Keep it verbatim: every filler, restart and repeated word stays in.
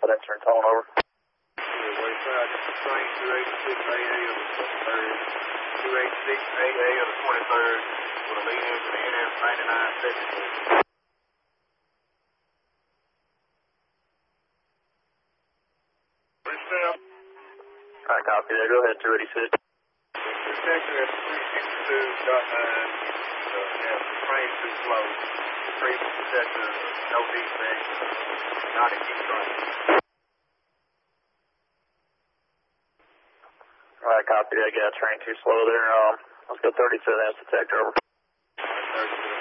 That turn tone over. Wayside, this is train two eighty-six A A of the twenty-third. two eighty-six A A of the twenty-third with a lead engine N S ninety-nine section. Alright, copy that. Go ahead, two eighty-six. Detector at three sixty-two point nine. Uh, yeah, the train's too slow. Previous detector, no defect, not a keep train. Alright, copy that. Got train too slow there. Um, let's go thirty-seven, that's detector over. thirty-seven.